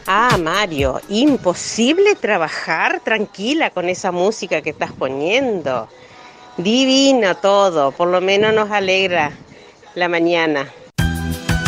Ah, Mario, imposible trabajar tranquila con esa música que estás poniendo. Divino todo, por lo menos nos alegra la mañana.